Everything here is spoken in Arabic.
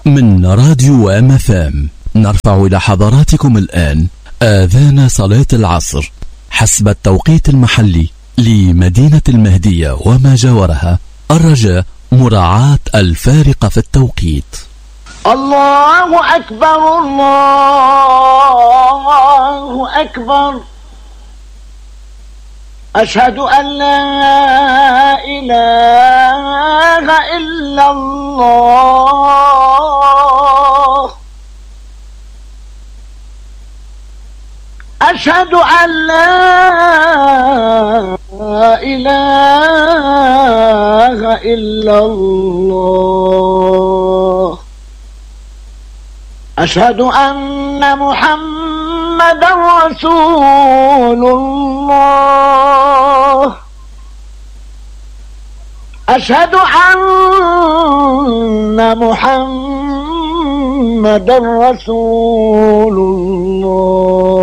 من راديو MFM نرفع إلى حضراتكم الآن آذان صلاة العصر حسب التوقيت المحلي لمدينة المهدية وما جاورها، الرجاء مراعاة الفارق في التوقيت. الله أكبر الله أكبر، أشهد أن لا إله إلا الله، أشهد أن لا إله إلا الله، أشهد أن محمدا رسول الله، أشهد أن محمدا رسول الله.